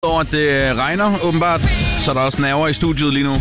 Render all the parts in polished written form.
Over at det regner, åbenbart, så er der også nerver i studiet lige nu.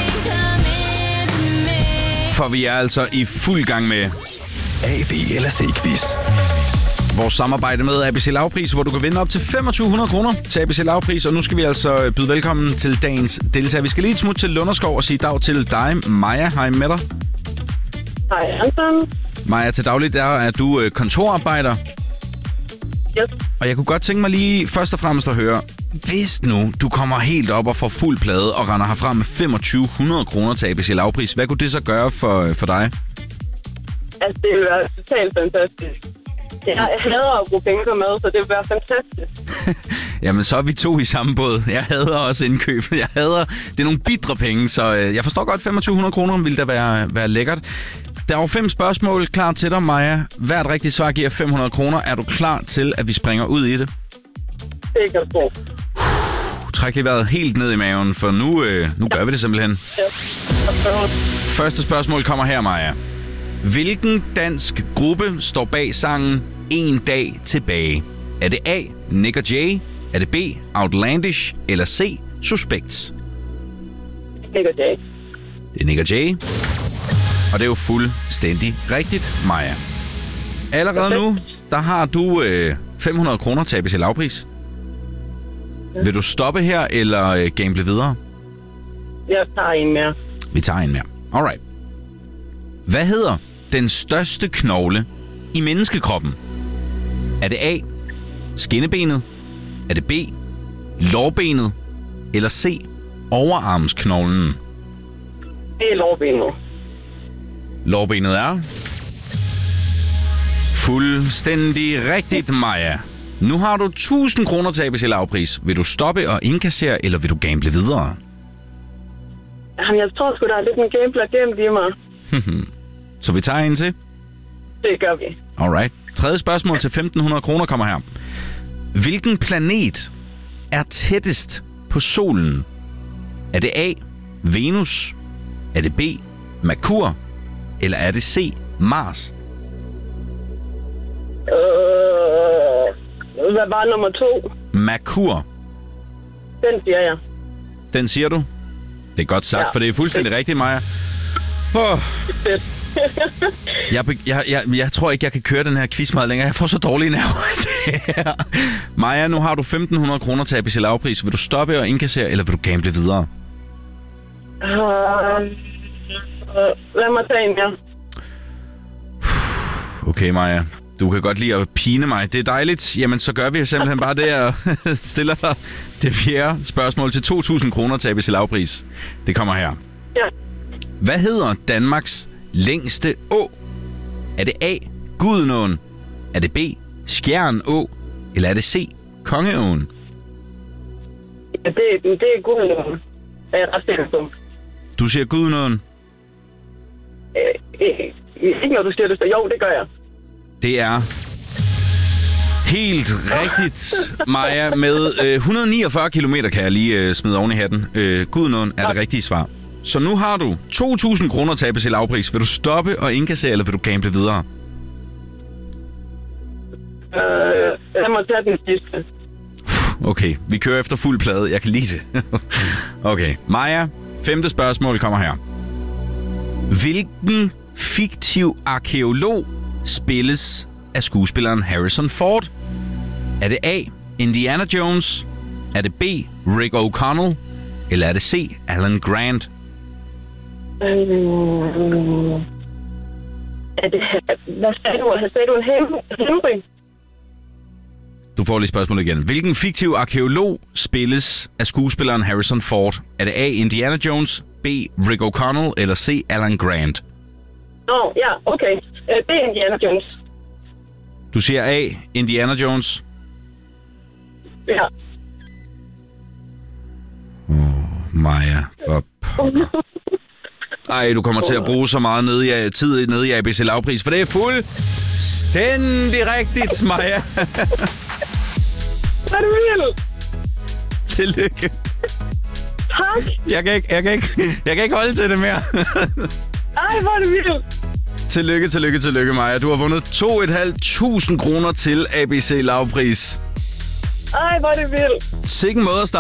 For vi er altså i fuld gang med A, B eller C-quiz. Vores samarbejde med ABC Lavpris, hvor du kan vinde op til 2.500 kroner til ABC Lavpris. Og nu skal vi altså byde velkommen til dagens deltager. Vi skal lige et smut til Lunderskov og sige dag til dig, Maja. Hej med dig. Hej, Anton. Maja, til dagligt er du kontorarbejder. Yes. Og jeg kunne godt tænke mig lige først og fremmest at høre, hvis nu du kommer helt op og får fuld plade og render herfra med 2.500 kroner til ABC Lavpris, hvad kunne det så gøre for dig? Altså, det vil være totalt fantastisk. Jeg hader at bruge penge på mad, så det vil være fantastisk. Jamen, så er vi to i samme båd. Jeg hader også indkøb. Det er nogle bitre penge, så jeg forstår godt 2.500 kroner, ville da være lækkert. Der er jo 5 spørgsmål klar til dig, Maja. Hvert rigtigt svar giver 500 kroner. Er du klar til, at vi springer ud i det? Det kan du. Træk lige vejret helt ned i maven, for nu gør vi det simpelthen. Første spørgsmål kommer her, Maja. Hvilken dansk gruppe står bag sangen En dag tilbage? Er det A, Nik & Jay? Er det B, Outlandish? Eller C, Suspects? Nik & Jay. Det er Nik & Jay. Og det er jo fuldstændig rigtigt, Maja. Allerede nu, der har du 500 kroner til ABC Lavpris. Ja. Vil du stoppe her, eller gamble videre? Jeg tager en mere. Vi tager en mere. Alright. Hvad hedder den største knogle i menneskekroppen? Er det A, skinnebenet? Er det B, lårbenet? Eller C, overarmsknoglen? Det er lårbenet. Lårbenet er fuldstændig rigtigt, Maja. Nu har du 1.000 kroner til ABC Lavpris. Vil du stoppe og indkassere, eller vil du gamble videre? Jamen, jeg tror sgu, der er lidt en gambler gemt i mig. Så vi tager en til? Det gør vi. Alright. Tredje spørgsmål til 1.500 kroner kommer her. Hvilken planet er tættest på solen? Er det A, Venus? Er det B, Merkur? Eller er det C, Mars? Hvad var nummer 2? Merkur. Den siger jeg. Den siger du? Det er godt sagt, for det er fuldstændig rigtigt, Maja. Jeg tror ikke, jeg kan køre den her quiz meget længere. Jeg får så dårlige nerver af det her. Maja, nu har du 1.500 kroner til ABC Lavpris. Vil du stoppe og indkassere, eller vil du gamble videre? Lad mig tage en mere. Okay, Maja. Du kan godt lide at pine mig. Det er dejligt. Jamen, så gør vi simpelthen bare det, og stiller dig det 4. spørgsmål til 2.000 kroner til ABC Lavpris. Det kommer her. Ja. Hvad hedder Danmarks længste å? Er det A, Gudenåen? Er det B, Skjern Å? Eller er det C, Kongeåen? Ja, det er Gudenåen. Jeg er ret sikker på. Du siger Gudenåen? Ikke når du siger det, så jo, det gør jeg. Det er helt rigtigt, Maja. Med 149 kilometer kan jeg lige smide oven i hatten. Gudenåen er det rigtige svar. Så nu har du 2.000 kroner til ABC Lavpris. Vil du stoppe og indkassere, eller vil du gamble videre? Lad mig tage den sidste. Okay, vi kører efter fuld plade. Jeg kan lide det. Okay, Maja, 5. spørgsmål kommer her. Hvilken fiktiv arkæolog spilles af skuespilleren Harrison Ford? Er det A, Indiana Jones? Er det B, Rick O'Connell? Eller er det C, Alan Grant? Hvad sagde du? Sagde du en Henry? Du får lige spørgsmålet igen. Hvilken fiktiv arkæolog spilles af skuespilleren Harrison Ford? Er det A, Indiana Jones, B, Rick O'Connell eller C, Alan Grant? Ja, okay. Det er Indiana Jones. Du siger A, Indiana Jones? Ja. Maja, for ej, du kommer til at bruge så meget tid nede i ABC Lavpris, for det er fuldstændig rigtigt, Maja. Er du vildt? Tillykke. Tak. Jeg kan ikke holde til det mere. Ej, hvor er det vildt. Tillykke, Maja. Du har vundet 2.500 kroner til ABC Lavpris. Ej, hvor er det vildt. Sikke en måde at starte